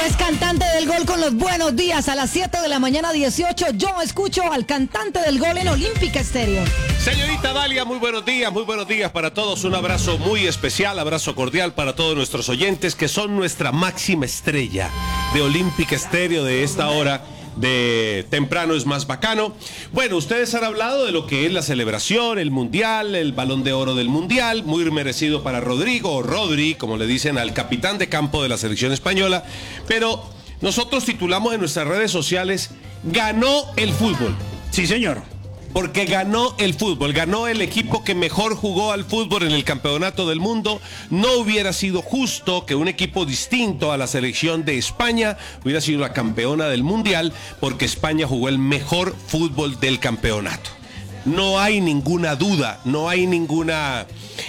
es cantante del gol con los buenos días a las 7 de la mañana 18. Yo escucho al cantante del gol en Olímpica Estéreo. Señorita Dalia, muy buenos días para todos. Un abrazo muy especial, abrazo cordial para todos nuestros oyentes que son nuestra máxima estrella de Olímpica Estéreo de esta hora. De temprano es más bacano. Bueno, ustedes han hablado de lo que es la celebración, el mundial, el balón de oro del mundial, muy merecido para Rodrigo, o Rodri, como le dicen al capitán de campo de la selección española. Pero nosotros titulamos en nuestras redes sociales: ganó el fútbol. Sí, señor. Porque ganó el fútbol, ganó el equipo que mejor jugó al fútbol en el campeonato del mundo. No hubiera sido justo que un equipo distinto a la selección de España hubiera sido la campeona del mundial, porque España jugó el mejor fútbol del campeonato. No hay ninguna duda, no hay ninguna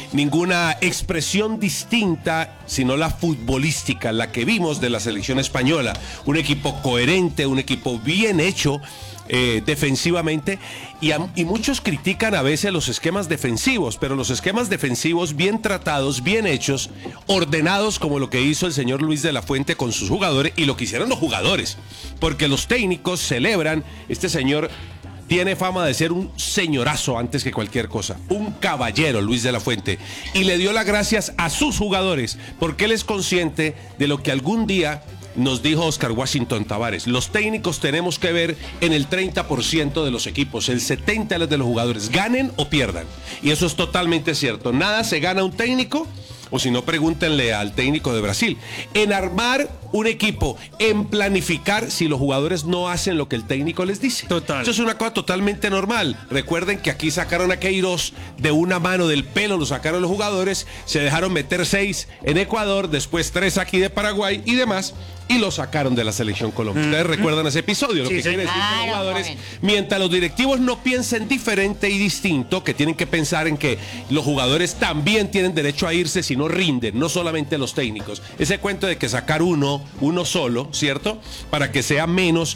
expresión distinta, sino la futbolística, la que vimos de la selección española. Un equipo coherente, un equipo bien hecho defensivamente, y muchos critican a veces los esquemas defensivos, pero los esquemas defensivos bien tratados, bien hechos, ordenados, como lo que hizo el señor Luis de la Fuente con sus jugadores y lo que hicieron los jugadores, porque los técnicos celebran. Este señor tiene fama de ser un señorazo antes que cualquier cosa, un caballero, Luis de la Fuente, y le dio las gracias a sus jugadores, porque él es consciente de lo que algún día nos dijo Oscar Washington Tavares: los técnicos tenemos que ver en el 30% de los equipos, el 70% de los jugadores, ganen o pierdan. Y eso es totalmente cierto. Nada se gana un técnico, o si no, pregúntenle al técnico de Brasil, en armar un equipo, en planificar, si los jugadores no hacen lo que el técnico les dice. Total. Eso es una cosa totalmente normal. Recuerden que aquí sacaron a Queiroz de una mano del pelo, lo sacaron los jugadores, se dejaron meter 6 en Ecuador, después 3 aquí de Paraguay y demás, y lo sacaron de la selección Colombia. Ustedes recuerdan ese episodio, lo que quiere decir que los jugadores, mientras los directivos no piensen diferente y distinto, que tienen que pensar en que los jugadores también tienen derecho a irse si no rinden, no solamente los técnicos. Ese cuento de que sacar uno solo, ¿cierto? Para que sea menos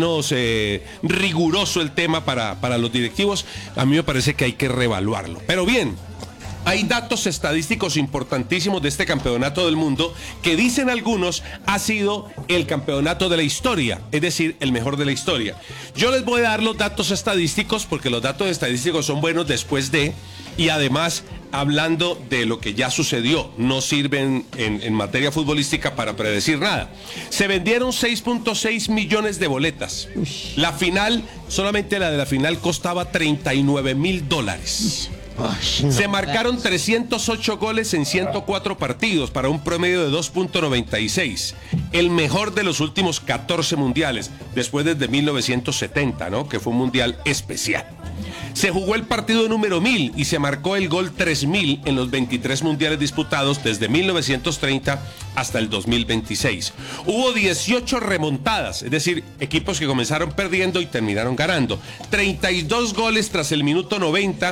riguroso el tema para los directivos, a mí me parece que hay que reevaluarlo. Pero bien, hay datos estadísticos importantísimos de este campeonato del mundo que, dicen algunos, ha sido el campeonato de la historia, es decir, el mejor de la historia. Yo les voy a dar los datos estadísticos porque los datos estadísticos son buenos después de, y además, hablando de lo que ya sucedió, no sirven en materia futbolística para predecir nada. Se vendieron 6.6 millones de boletas. La final, solamente la de la final, costaba $39,000. Se marcaron 308 goles en 104 partidos para un promedio de 2.96. El mejor de los últimos 14 mundiales, después desde 1970, ¿no? Que fue un mundial especial. Se jugó el partido número 1000 y se marcó el gol 3000 en los 23 mundiales disputados desde 1930 hasta el 2026. Hubo 18 remontadas, es decir, equipos que comenzaron perdiendo y terminaron ganando. 32 goles tras el minuto 90.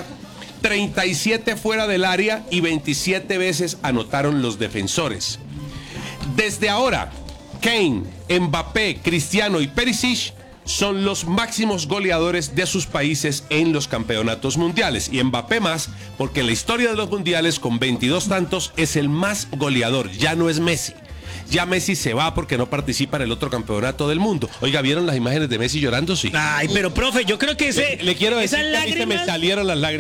37 fuera del área y 27 veces anotaron los defensores. Desde ahora, Kane, Mbappé, Cristiano y Perisic son los máximos goleadores de sus países en los campeonatos mundiales. Y Mbappé más, porque en la historia de los mundiales, con 22 tantos, es el más goleador. Ya no es Messi. Ya Messi se va porque no participa en el otro campeonato del mundo. Oiga, ¿vieron las imágenes de Messi llorando? Sí. Ay, pero profe, yo creo que le quiero decir que a mí se me salieron las lágrimas.